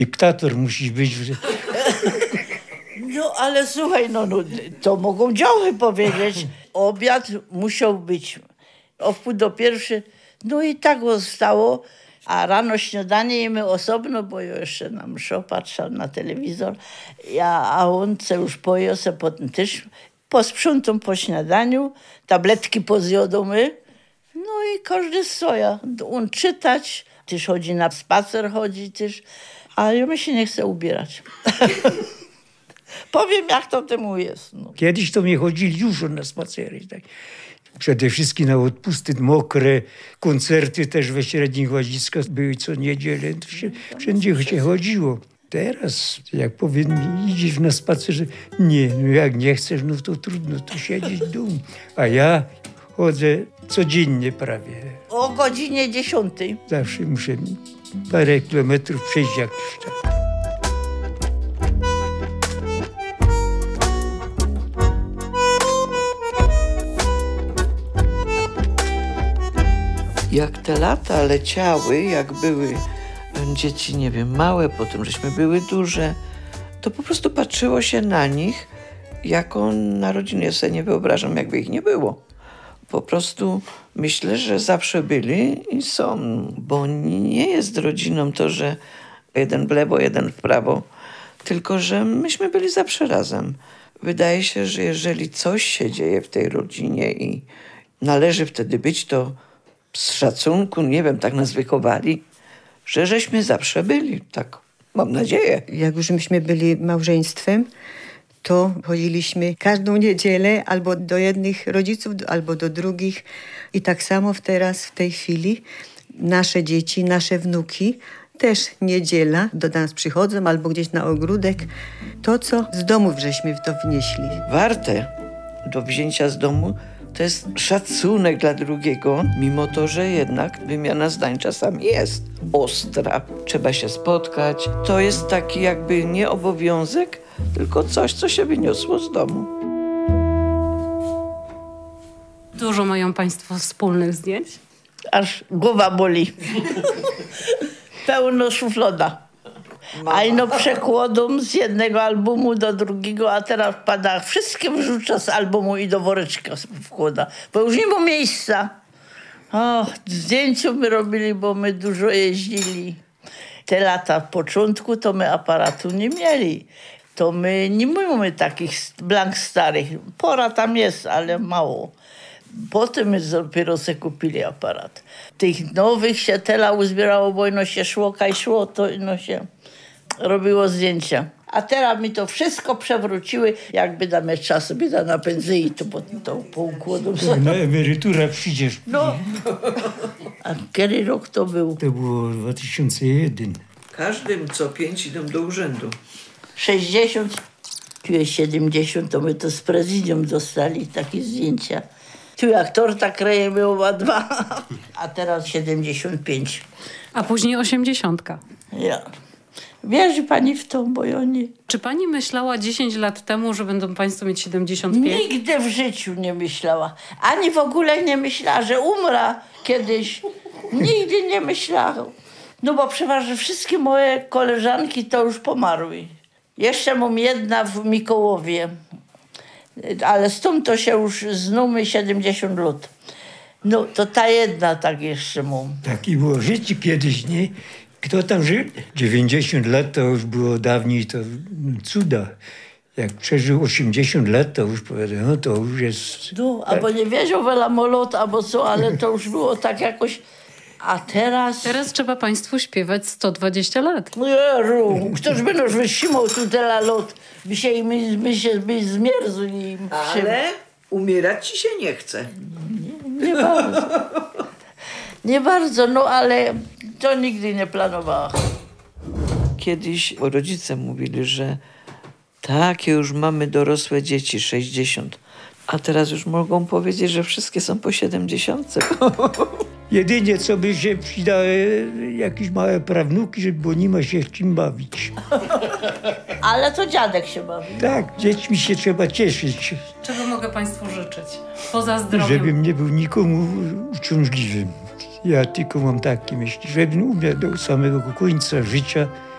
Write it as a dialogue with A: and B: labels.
A: Dyktator musisz być.
B: No ale słuchaj, no to mogą działy powiedzieć. Obiad musiał być o 12:45. No i tak zostało. A rano śniadanie jemy osobno, bo ja jeszcze na mszo patrzę na telewizor. A on se już poje, se potem też posprzątam po śniadaniu, tabletki pozjodą my. No i każdy swoja. On czytać, też chodzi na spacer, chodzi też. A ja mi się nie chce ubierać. Powiem, jak to temu jest. No.
A: Kiedyś to mnie chodzili dużo na spacery. Tak. Przede wszystkim na odpusty mokre, koncerty też we Średnich Łaziskach były co niedzielę. Wszędzie się chodziło. Teraz, jak powiem, idziesz na spacerze, nie, no jak nie chcesz, no to trudno, to siedzieć w domu. A ja chodzę codziennie prawie.
B: O godzinie 10.
A: Zawsze muszę parę kilometrów przejść jakiś czas.
C: Jak te lata leciały, jak były dzieci, nie wiem, małe, potem żeśmy były duże, to po prostu patrzyło się na nich jako narodziny. Ja sobie nie wyobrażam, jakby ich nie było. Po prostu myślę, że zawsze byli i są, bo nie jest rodziną to, że jeden w lewo, jeden w prawo, tylko że myśmy byli zawsze razem. Wydaje się, że jeżeli coś się dzieje w tej rodzinie i należy wtedy być, to z szacunku, nie wiem, tak nas wychowali, że żeśmy zawsze byli, tak mam nadzieję.
D: Jak już myśmy byli małżeństwem, to chodziliśmy każdą niedzielę albo do jednych rodziców, albo do drugich. I tak samo teraz, w tej chwili, nasze dzieci, nasze wnuki też niedziela do nas przychodzą albo gdzieś na ogródek. To, co z domów żeśmy w to wnieśli.
C: Warte do wzięcia z domu to jest szacunek dla drugiego, mimo to, że jednak wymiana zdań czasami jest ostra. Trzeba się spotkać. To jest taki jakby nie obowiązek, tylko coś, co się wyniosło z domu.
E: Dużo mają państwo wspólnych zdjęć?
B: Aż głowa boli. Pełno szuflada. A ino przekładą z jednego albumu do drugiego, a teraz pada wszystkie wrzuca z albumu i do woreczka wkłada, bo już nie ma miejsca. O, zdjęcia my robili, bo my dużo jeździli. Te lata w początku to my aparatu nie mieli. To my nie mamy takich blank starych. Pora tam jest, ale mało. Potem my dopiero sobie kupili aparat. Tych nowych się tela uzbierało, bo ino się szło, kaj szło, to ino się robiło zdjęcia. A teraz mi to wszystko przewróciły. Jakby damy czas sobie na pensji, to poukładam sobie.
A: Na emeryturę przyjdziesz.
B: No. A kiedy rok to był?
A: To było 2001.
C: Każdym co 5 idą do urzędu.
B: 60, tu jest 70, to my to z prezydium dostali takie zdjęcia. Tu jak torta kraje była 2, a teraz 75.
E: A później 80.
B: Ja. Wierzy pani w to, bo ja nie.
E: Czy pani myślała 10 lat temu, że będą państwo mieć 75?
B: Nigdy w życiu nie myślała. Ani w ogóle nie myślała, że umrę kiedyś. Nigdy nie myślała. No bo przeważnie wszystkie moje koleżanki to już pomarły. Jeszcze mam jedna w Mikołowie. Ale stąd to się już znumy 70 lat. No to ta jedna tak jeszcze mam.
A: Takie było życie kiedyś, nie? Kto tam żył? 90 lat to już było dawniej, to cuda. Jak przeżył 80 lat, to już powiedzą, no to już jest...
B: No, albo nie wiedział wiele molot, albo co, ale to już było tak jakoś... A teraz...
E: Teraz trzeba państwu śpiewać 120 lat.
B: No Jeru, ktoś by nos wytrzymał tu tyle lat. My się zmierzli.
C: Ale umierać ci się nie chce.
B: Nie bardzo. Nie bardzo, no ale to nigdy nie planowała.
C: Kiedyś rodzice mówili, że takie już mamy dorosłe dzieci, 60. A teraz już mogą powiedzieć, że wszystkie są po 70.
A: Jedynie co by się przydały jakieś małe prawnuki, bo nie ma się czym bawić.
B: Ale to dziadek się bawi.
A: Tak, dziećmi się trzeba cieszyć.
E: Czego mogę państwu życzyć? Poza zdrowiem.
A: Żebym nie był nikomu uciążliwym. Ja tylko mam takie myśli, żebym umiał do samego końca życia